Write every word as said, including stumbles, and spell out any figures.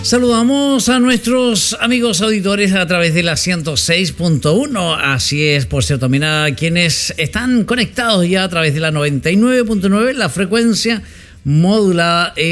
Saludamos a nuestros amigos auditores a través de la ciento seis punto uno. Así es, por cierto, también a quienes están conectados ya a través de la noventa y nueve punto nueve, la frecuencia modulada